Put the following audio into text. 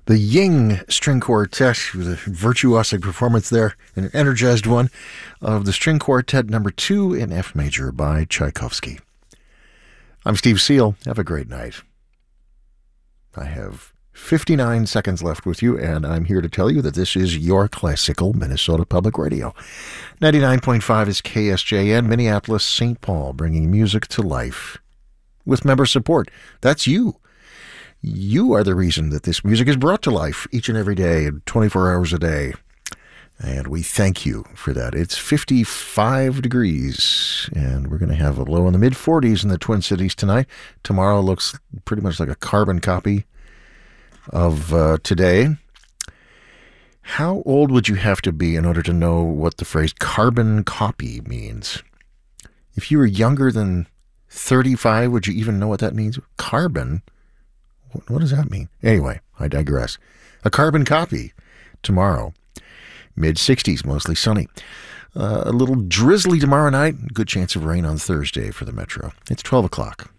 The Ying String Quartet with a virtuosic performance there, and an energized one of the String Quartet number 2 in F major by Tchaikovsky. I'm Steve Seal. Have a great night. I have 59 seconds left with you, and I'm here to tell you that this is your classical Minnesota Public Radio. 99.5 is KSJN, Minneapolis, St. Paul, bringing music to life with member support. That's you. You are the reason that this music is brought to life each and every day, 24 hours a day. And we thank you for that. It's 55 degrees, and we're going to have a low in the mid-40s in the Twin Cities tonight. Tomorrow looks pretty much like a carbon copy of today. How old would you have to be in order to know what the phrase carbon copy means? If you were younger than 35, would you even know what that means? Carbon? What does that mean? Anyway, I digress. A carbon copy tomorrow. Mid-60s, mostly sunny. A little drizzly tomorrow night. Good chance of rain on Thursday for the metro. It's 12 o'clock.